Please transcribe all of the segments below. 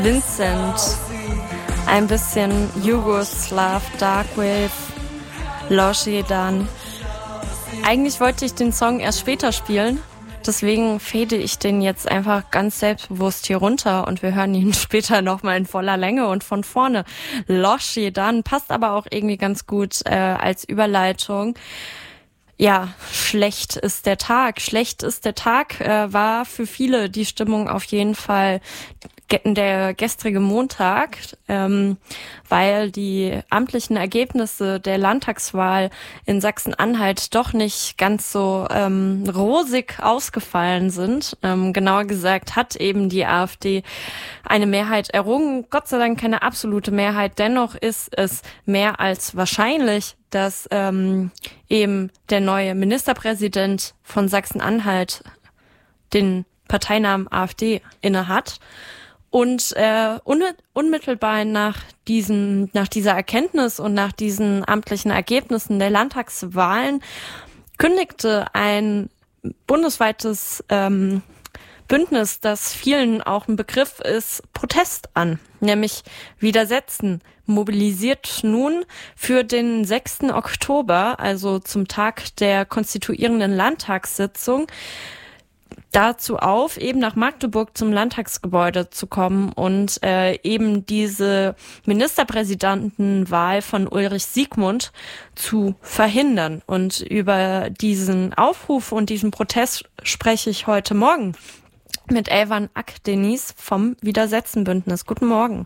Vincent, ein bisschen Yugoslav, Darkwave, Loshedan. Eigentlich wollte ich den Song erst später spielen, deswegen fade ich den jetzt einfach ganz selbstbewusst hier runter und wir hören ihn später nochmal in voller Länge und von vorne. Loshedan passt aber auch irgendwie ganz gut als Überleitung. Ja, schlecht ist der Tag. Schlecht ist der Tag war für viele die Stimmung auf jeden Fall der gestrige Montag, weil die amtlichen Ergebnisse der Landtagswahl in Sachsen-Anhalt doch nicht ganz so rosig ausgefallen sind. Genauer gesagt hat eben die AfD eine Mehrheit errungen. Gott sei Dank keine absolute Mehrheit. Dennoch ist es mehr als wahrscheinlich, dass eben der neue Ministerpräsident von Sachsen-Anhalt den Parteinamen AfD innehat. Und unmittelbar nach dieser Erkenntnis und nach diesen amtlichen Ergebnissen der Landtagswahlen kündigte ein bundesweites Bündnis, das vielen auch ein Begriff ist, Protest an, nämlich Widersetzen, mobilisiert nun für den 6. Oktober, also zum Tag der konstituierenden Landtagssitzung, dazu auf, eben nach Magdeburg zum Landtagsgebäude zu kommen und eben diese Ministerpräsidentenwahl von Ulrich Siegmund zu verhindern. Und über diesen Aufruf und diesen Protest spreche ich heute Morgen mit Elvan Akdeniz vom Widersetzen-Bündnis. Guten Morgen.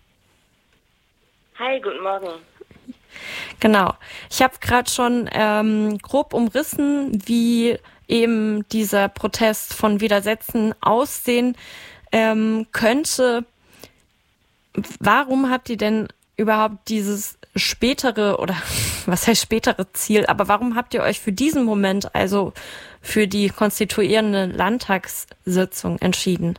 Hi, guten Morgen. Genau. Ich habe gerade schon grob umrissen, wie eben dieser Protest von Widersetzen aussehen könnte. Warum habt ihr denn überhaupt dieses spätere, oder was heißt spätere Ziel, aber warum habt ihr euch für diesen Moment, also für die konstituierende Landtagssitzung entschieden?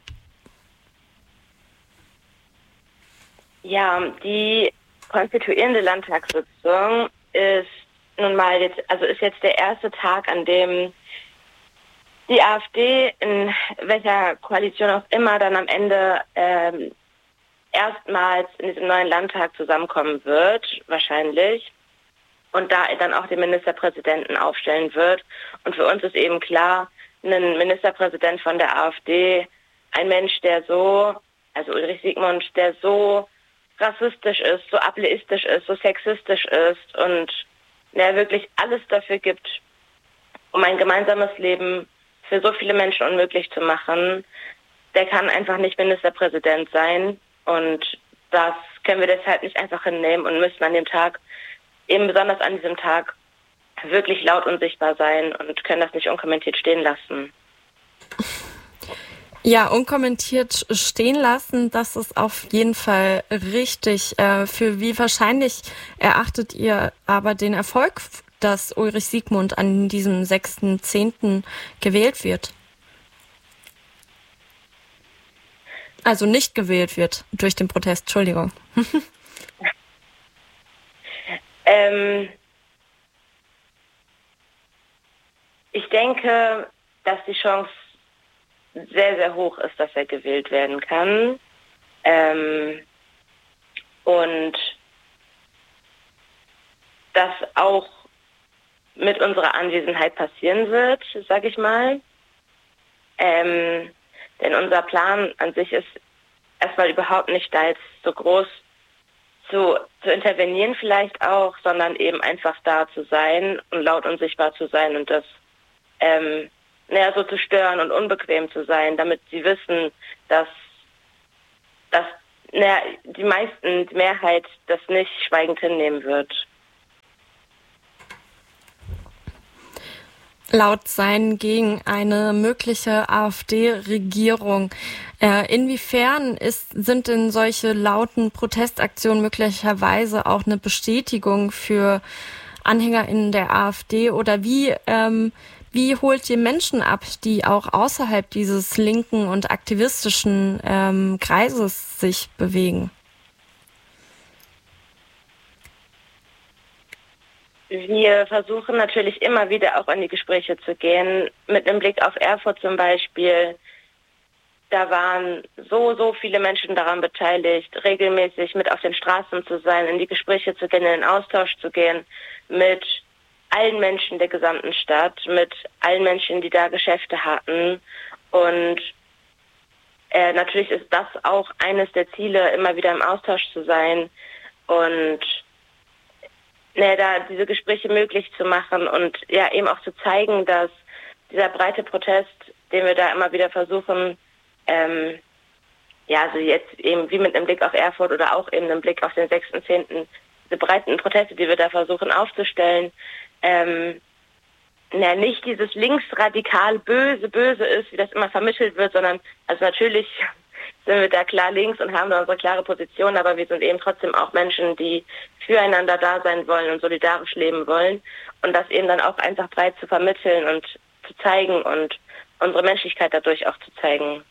Ja, die konstituierende Landtagssitzung ist nun mal ist jetzt der erste Tag, an dem die AfD, in welcher Koalition auch immer, dann am Ende erstmals in diesem neuen Landtag zusammenkommen wird, wahrscheinlich, und da dann auch den Ministerpräsidenten aufstellen wird. Und für uns ist eben klar, ein Ministerpräsident von der AfD, ein Mensch, also Ulrich Siegmund, der so rassistisch ist, so ableistisch ist, so sexistisch ist und der wirklich alles dafür gibt, um ein gemeinsames Leben für so viele Menschen unmöglich zu machen, der kann einfach nicht Ministerpräsident sein. Und das können wir deshalb nicht einfach hinnehmen und müssen an dem Tag, eben besonders an diesem Tag, wirklich laut und sichtbar sein und können das nicht unkommentiert stehen lassen. Ja, unkommentiert stehen lassen, das ist auf jeden Fall richtig. Für wie wahrscheinlich erachtet ihr aber den Erfolg, dass Ulrich Siegmund an diesem 6.10. gewählt wird? Also nicht gewählt wird durch den Protest, Entschuldigung. Ich denke, dass die Chance sehr, sehr hoch ist, dass er gewählt werden kann. Und das auch mit unserer Anwesenheit passieren wird, sage ich mal. Denn unser Plan an sich ist erstmal überhaupt nicht da jetzt so groß zu intervenieren vielleicht auch, sondern eben einfach da zu sein und laut und sichtbar zu sein und das so zu stören und unbequem zu sein, damit sie wissen, dass die Mehrheit das nicht schweigend hinnehmen wird. Laut sein gegen eine mögliche AfD-Regierung. Inwiefern sind denn solche lauten Protestaktionen möglicherweise auch eine Bestätigung für AnhängerInnen der AfD? Oder wie holt ihr Menschen ab, die auch außerhalb dieses linken und aktivistischen Kreises sich bewegen? Wir versuchen natürlich immer wieder auch in die Gespräche zu gehen, mit einem Blick auf Erfurt zum Beispiel. Da waren so viele Menschen daran beteiligt, regelmäßig mit auf den Straßen zu sein, in die Gespräche zu gehen, in den Austausch zu gehen, mit allen Menschen der gesamten Stadt, mit allen Menschen, die da Geschäfte hatten. Und natürlich ist das auch eines der Ziele, immer wieder im Austausch zu sein und da diese Gespräche möglich zu machen und ja eben auch zu zeigen, dass dieser breite Protest, den wir da immer wieder versuchen, also jetzt eben wie mit einem Blick auf Erfurt oder auch eben einem Blick auf den 6.10., diese breiten Proteste, die wir da versuchen aufzustellen, nicht dieses linksradikal böse ist, wie das immer vermittelt wird, sondern also natürlich sind wir da klar links und haben da unsere klare Position, aber wir sind eben trotzdem auch Menschen, die füreinander da sein wollen und solidarisch leben wollen und das eben dann auch einfach breit zu vermitteln und zu zeigen und unsere Menschlichkeit dadurch auch zu zeigen.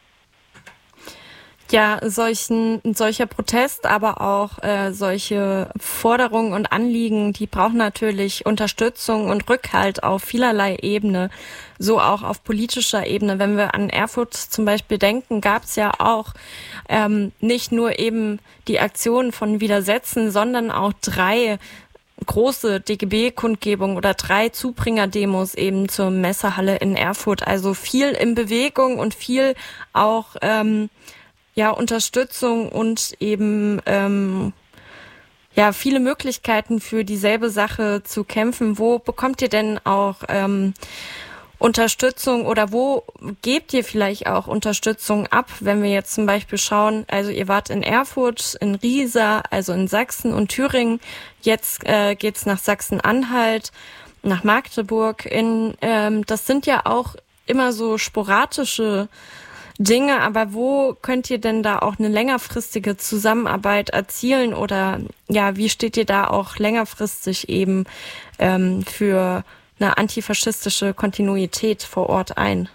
Ja, solcher Protest, aber auch solche Forderungen und Anliegen, die brauchen natürlich Unterstützung und Rückhalt auf vielerlei Ebene, so auch auf politischer Ebene. Wenn wir an Erfurt zum Beispiel denken, gab es ja auch nicht nur eben die Aktion von Widersetzen, sondern auch 3 große DGB-Kundgebungen oder 3 Zubringer-Demos eben zur Messehalle in Erfurt. Also viel in Bewegung und viel auch Unterstützung und eben viele Möglichkeiten für dieselbe Sache zu kämpfen. Wo bekommt ihr denn auch Unterstützung oder wo gebt ihr vielleicht auch Unterstützung ab, wenn wir jetzt zum Beispiel schauen, also ihr wart in Erfurt, in Riesa, also in Sachsen und Thüringen, jetzt geht's nach Sachsen-Anhalt, nach Magdeburg. Das sind ja auch immer so sporadische Dinge, aber wo könnt ihr denn da auch eine längerfristige Zusammenarbeit erzielen oder wie steht ihr da auch längerfristig eben für eine antifaschistische Kontinuität vor Ort ein?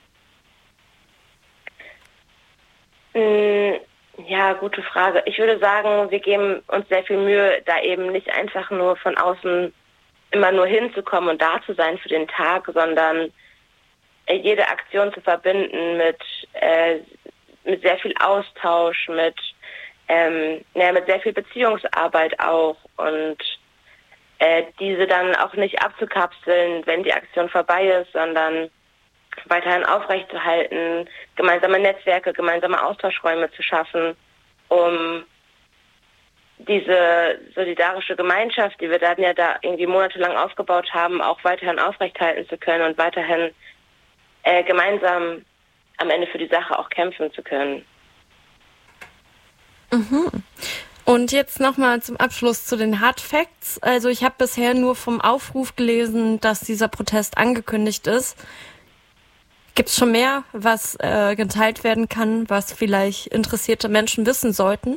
Ja, gute Frage. Ich würde sagen, wir geben uns sehr viel Mühe, da eben nicht einfach nur von außen immer nur hinzukommen und da zu sein für den Tag, sondern jede Aktion zu verbinden mit sehr viel Austausch, mit sehr viel Beziehungsarbeit auch und diese dann auch nicht abzukapseln, wenn die Aktion vorbei ist, sondern weiterhin aufrechtzuerhalten, gemeinsame Netzwerke, gemeinsame Austauschräume zu schaffen, um diese solidarische Gemeinschaft, die wir dann ja da irgendwie monatelang aufgebaut haben, auch weiterhin aufrechthalten zu können und weiterhin gemeinsam am Ende für die Sache auch kämpfen zu können. Mhm. Und jetzt nochmal zum Abschluss zu den Hard Facts. Also ich habe bisher nur vom Aufruf gelesen, dass dieser Protest angekündigt ist. Gibt es schon mehr, was geteilt werden kann, was vielleicht interessierte Menschen wissen sollten?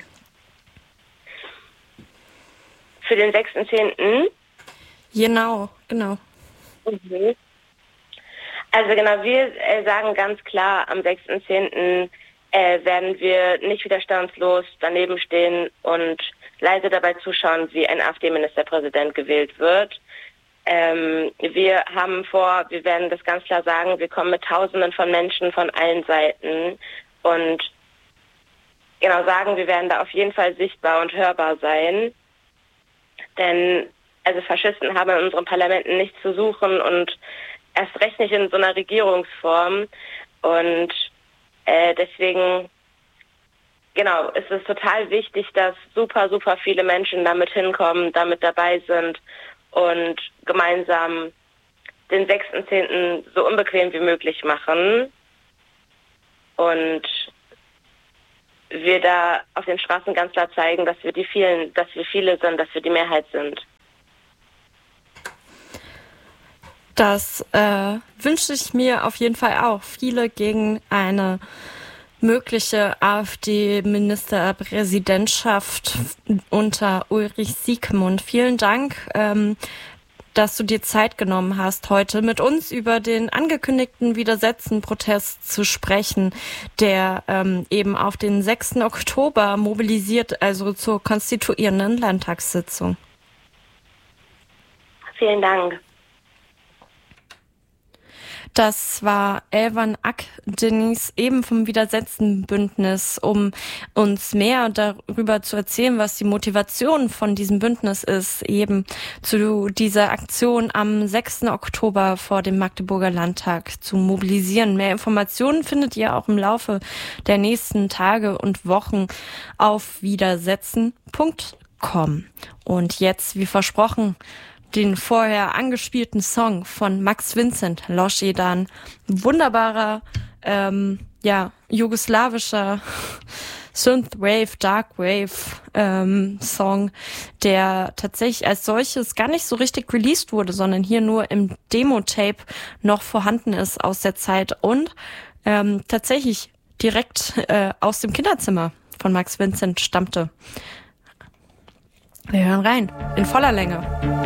Für den 6.10.? Genau. Mhm. Also genau, wir sagen ganz klar, am 6.10. Werden wir nicht widerstandslos daneben stehen und leise dabei zuschauen, wie ein AfD-Ministerpräsident gewählt wird. Wir haben vor, wir werden das ganz klar sagen, wir kommen mit Tausenden von Menschen von allen Seiten und genau sagen, wir werden da auf jeden Fall sichtbar und hörbar sein. Denn also Faschisten haben in unseren Parlamenten nichts zu suchen und erst recht nicht in so einer Regierungsform. Und deswegen, genau, ist es total wichtig, dass super viele Menschen damit hinkommen, damit dabei sind und gemeinsam den 6.10. so unbequem wie möglich machen. Und wir da auf den Straßen ganz klar zeigen, dass wir viele sind, dass wir die Mehrheit sind. Das wünsche ich mir auf jeden Fall auch. Viele gegen eine mögliche AfD-Ministerpräsidentschaft unter Ulrich Siegmund. Vielen Dank, dass du dir Zeit genommen hast, heute mit uns über den angekündigten Widersetzen-Protest zu sprechen, der eben auf den 6. Oktober mobilisiert, also zur konstituierenden Landtagssitzung. Vielen Dank. Das war Elvan Akdeniz, eben vom Widersetzenbündnis, um uns mehr darüber zu erzählen, was die Motivation von diesem Bündnis ist, eben zu dieser Aktion am 6. Oktober vor dem Magdeburger Landtag zu mobilisieren. Mehr Informationen findet ihr auch im Laufe der nächsten Tage und Wochen auf widersetzen.com. Und jetzt, wie versprochen, den vorher angespielten Song von Max Vincent, Loschedan. Wunderbarer, jugoslawischer Synthwave, Darkwave Song, der tatsächlich als solches gar nicht so richtig released wurde, sondern hier nur im Demo-Tape noch vorhanden ist aus der Zeit und tatsächlich direkt aus dem Kinderzimmer von Max Vincent stammte. Wir hören rein, in voller Länge.